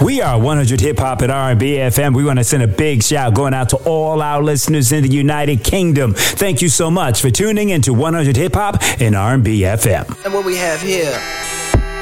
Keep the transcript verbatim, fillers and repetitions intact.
We are one hundred Hip Hop at R and B F M. We want to send a big shout going out to all our listeners in the United Kingdom. Thank you so much for tuning into one hundred Hip Hop and R and B F M. And what we have here